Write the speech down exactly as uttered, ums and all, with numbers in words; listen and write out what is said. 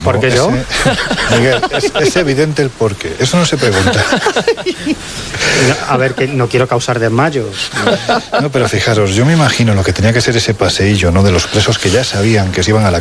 ¿Por qué No, yo? ese- Miguel, es, es evidente el porqué. Eso no se pregunta. No, a ver, que no quiero causar desmayos. No, pero fijaros, yo me imagino lo que tenía que ser ese paseillo, ¿no? De los presos que ya sabían que se iban a la